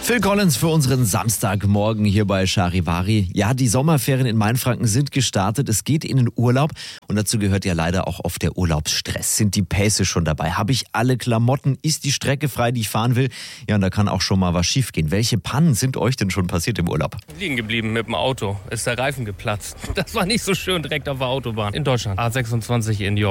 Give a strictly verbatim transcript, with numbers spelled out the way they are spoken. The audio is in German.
Phil Collins für unseren Samstagmorgen hier bei Charivari. Ja, die Sommerferien in Mainfranken sind gestartet. Es geht in den Urlaub und dazu gehört ja leider auch oft der Urlaubsstress. Sind die Pässe schon dabei? Habe ich alle Klamotten? Ist die Strecke frei, die ich fahren will? Ja, und da kann auch schon mal was schiefgehen. Welche Pannen sind euch denn schon passiert im Urlaub? Liegen geblieben mit dem Auto. Ist der Reifen geplatzt. Das war nicht so schön direkt auf der Autobahn in Deutschland. A sechsundzwanzig in York.